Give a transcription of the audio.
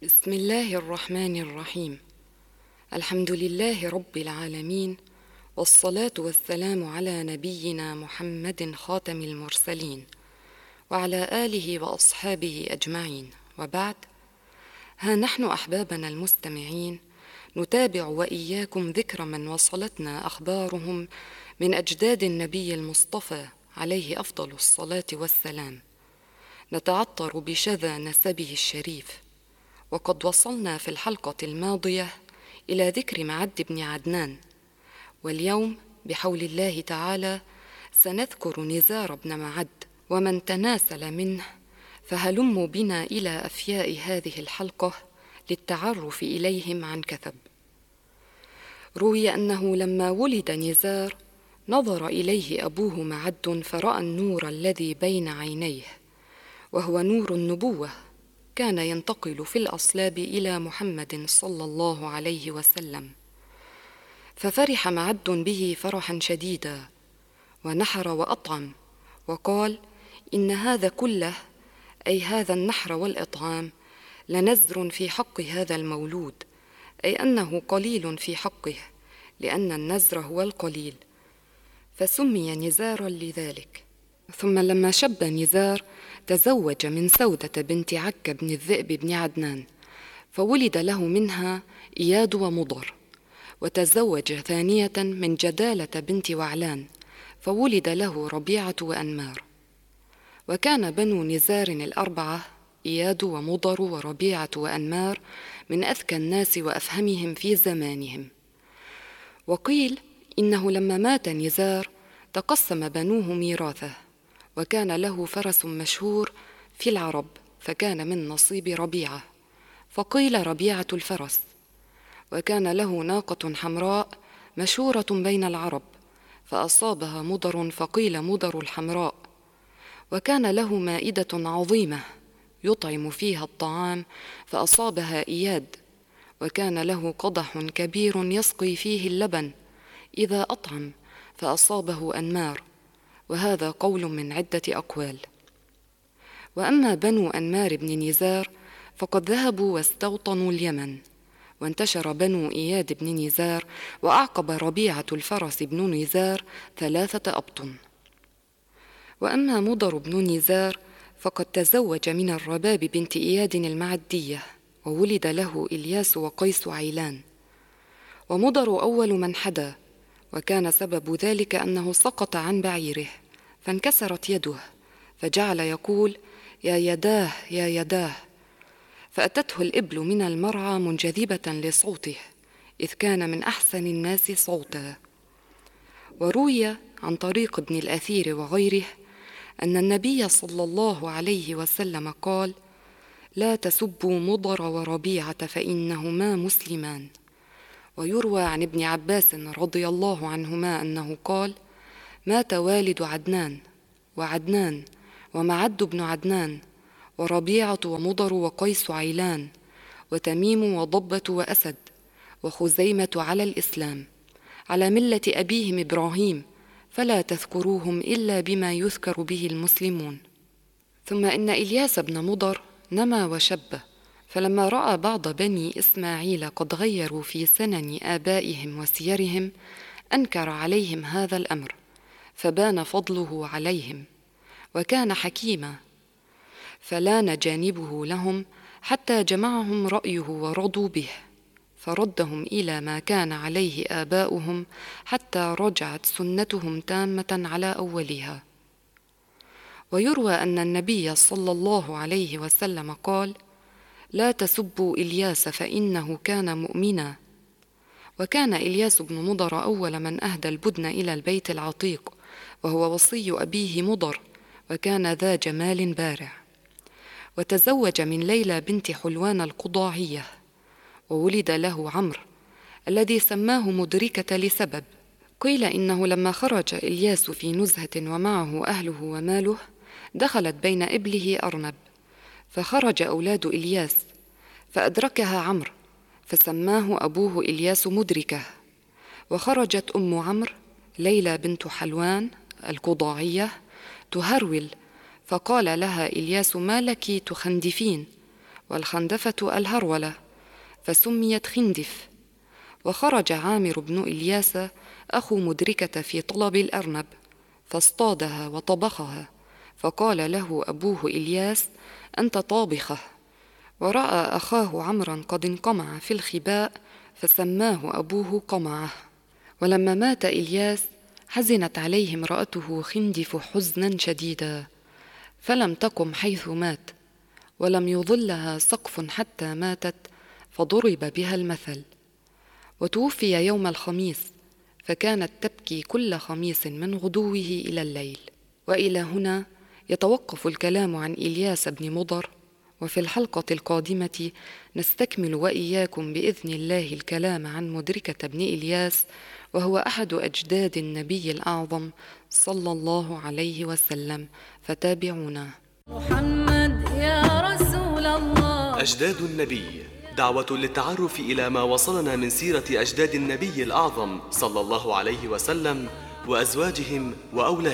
بسم الله الرحمن الرحيم. الحمد لله رب العالمين، والصلاة والسلام على نبينا محمد خاتم المرسلين وعلى آله وأصحابه أجمعين، وبعد. ها نحن أحبابنا المستمعين نتابع وإياكم ذكر من وصلتنا أخبارهم من أجداد النبي المصطفى عليه أفضل الصلاة والسلام، نتعطر بشذا نسبه الشريف. وقد وصلنا في الحلقة الماضية إلى ذكر معد بن عدنان، واليوم بحول الله تعالى سنذكر نزار بن معد ومن تناسل منه، فهلموا بنا إلى أفياء هذه الحلقة للتعرف إليهم عن كثب. روي أنه لما ولد نزار نظر إليه أبوه معد فرأى النور الذي بين عينيه، وهو نور النبوة، كان ينتقل في الأصلاب إلى محمد صلى الله عليه وسلم، ففرح معد به فرحا شديدا، ونحر وأطعم، وقال: إن هذا كله، أي هذا النحر والإطعام، لنزر في حق هذا المولود، أي أنه قليل في حقه، لأن النزر هو القليل، فسمي نزارا لذلك. ثم لما شب نزار تزوج من سودة بنت عكا بن الذئب بن عدنان، فولد له منها إياد ومضر. وتزوج ثانية من جدالة بنت وعلان، فولد له ربيعة وأنمار. وكان بنو نزار الأربعة، إياد ومضر وربيعة وأنمار، من أذكى الناس وأفهمهم في زمانهم. وقيل إنه لما مات نزار تقسم بنوه ميراثه، وكان له فرس مشهور في العرب، فكان من نصيب ربيعة، فقيل ربيعة الفرس. وكان له ناقة حمراء مشهورة بين العرب، فأصابها مضر، فقيل مضر الحمراء. وكان له مائدة عظيمة يطعم فيها الطعام، فأصابها إياد. وكان له قدح كبير يسقي فيه اللبن إذا أطعم، فأصابه أنمار، وهذا قول من عدة أقوال. وأما بنو أنمار بن نزار فقد ذهبوا واستوطنوا اليمن، وانتشر بنو إياد بن نزار، وأعقب ربيعة الفرس بن نزار 3 أبطن. وأما مضر بن نزار فقد تزوج من الرباب بنت إياد المعدية، وولد له إلياس وقيس عيلان. ومضر أول من حدا، وكان سبب ذلك أنه سقط عن بعيره فانكسرت يده، فجعل يقول: يا يداه يا يداه، فأتته الإبل من المرعى منجذبة لصوته، إذ كان من أحسن الناس صوتا. وروي عن طريق ابن الأثير وغيره أن النبي صلى الله عليه وسلم قال: لا تسبوا مضر وربيعة فإنهما مسلمان. ويروى عن ابن عباس رضي الله عنهما أنه قال: مات والد عدنان، وعدنان، ومعد بن عدنان، وربيعة ومضر وقيس عيلان، وتميم وضبة وأسد، وخزيمة على الإسلام، على ملة أبيهم إبراهيم، فلا تذكروهم إلا بما يذكر به المسلمون. ثم إن إلياس بن مضر نما وشب، فلما رأى بعض بني إسماعيل قد غيروا في سنن آبائهم وسيرهم أنكر عليهم هذا الأمر، فبان فضله عليهم، وكان حكيما، فلان جانبه لهم حتى جمعهم رأيه ورضوا به، فردهم إلى ما كان عليه آباؤهم، حتى رجعت سنتهم تامة على أولها. ويروى أن النبي صلى الله عليه وسلم قال: لا تسبوا إلياس فإنه كان مؤمنا. وكان إلياس بن مضر أول من أهدى البدن إلى البيت العتيق، وهو وصي أبيه مضر، وكان ذا جمال بارع. وتزوج من ليلى بنت حلوان القضاعية، وولد له عمرو الذي سماه مدركة لسبب. قيل إنه لما خرج إلياس في نزهة ومعه أهله وماله، دخلت بين إبله أرنب، فخرج أولاد إلياس فأدركها عمرو، فسماه أبوه إلياس مدركة. وخرجت أم عمرو ليلى بنت حلوان القضاعية تهرول، فقال لها إلياس: ما لك تخندفين؟ والخندفة الهرولة، فسميت خندف. وخرج عامر بن إلياس أخو مدركة في طلب الأرنب، فاصطادها وطبخها، فقال له أبوه إلياس: أنت طابخه. ورأى أخاه عمرا قد انقمع في الخباء، فسماه أبوه قمعه. ولما مات إلياس حزنت عليه امرأته خندف حزنا شديدا، فلم تقم حيث مات، ولم يظلها سقف حتى ماتت، فضرب بها المثل. وتوفي يوم الخميس، فكانت تبكي كل خميس من غدوه إلى الليل. وإلى هنا يتوقف الكلام عن إلياس بن مضر، وفي الحلقة القادمة نستكمل وإياكم بإذن الله الكلام عن مدركة بن إلياس، وهو أحد أجداد النبي الأعظم صلى الله عليه وسلم، فتابعونا. محمد يا رسول الله. أجداد النبي، دعوة للتعرف إلى ما وصلنا من سيرة أجداد النبي الأعظم صلى الله عليه وسلم وأزواجهم وأولادهم.